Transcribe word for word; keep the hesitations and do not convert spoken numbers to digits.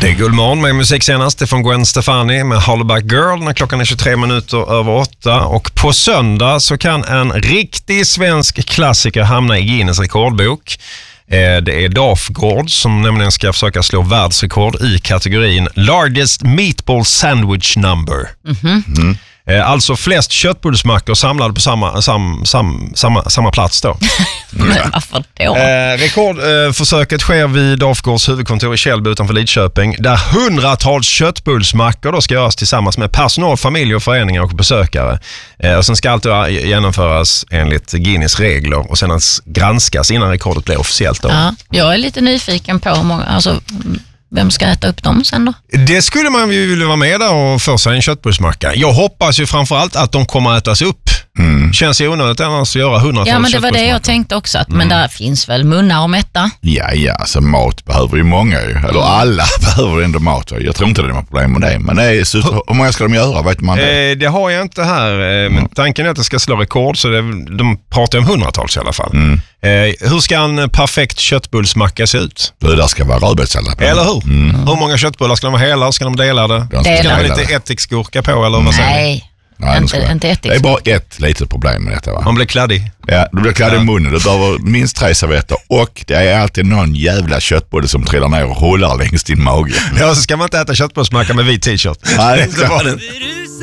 Det är Guldmorgon med musik senast. Det är från Gwen Stefani med Hollaback Girl när klockan är tjugotre minuter över åtta. Och på söndag så kan en riktig svensk klassiker hamna i Guinness rekordbok. Det är Dafgård som nämligen ska försöka slå världsrekord i kategorin Largest Meatball Sandwich Number. Mm-hmm. Mm. Alltså flest köttbullsmackor samlade på samma, sam, sam, samma, samma plats då. Men varför då? Eh, rekordförsöket eh, sker vid Dafgårds huvudkontor i Källby utanför Lidköping, där hundratals köttbullsmackor då ska göras tillsammans med personal, familj och föreningar och besökare. Eh, och sen ska allt då genomföras enligt Guinness regler och sedan granskas innan rekordet blir officiellt då. Ja, jag är lite nyfiken på hur många, alltså, vem ska äta upp dem sen då? Det skulle man ju vilja vara med där och få sig en köttbullsmacka. Jag hoppas ju framförallt att de kommer att ätas upp. Mm. Känns ju onödigt annars att göra hundratals. Ja, men det var det jag tänkte också. Att, mm. Men där finns väl munnar och mätta? Ja, ja, alltså mat behöver ju många ju. Eller mm. alla behöver ändå mat. Jag tror inte det är något problem med det. Men det är så, hur många ska de göra? Vet man det? Eh, det har jag inte här. Eh, men tanken är att det ska slå rekord, så det, de pratar om hundratals i alla fall. Mm. Eh, hur ska en perfekt köttbullsmacka se ut? Det där ska vara rödbetssallad på. Eller hur? Mm. Hur många köttbullar ska de vara hela? Ska de dela det? De ska de lite ättiksgurka på eller vad säger Nej. Nej, inte, inte det är bara ett litet problem med detta, va? Man blir kladdig. Ja, du blir kladdig ja. i munnen. Du behöver minst tre servetter. Och det är alltid någon jävla köttbulle som trillar ner och håller längs din mage. Ja, så ska man inte äta köttbullsmacka med vit t-shirt. Nej, det var det.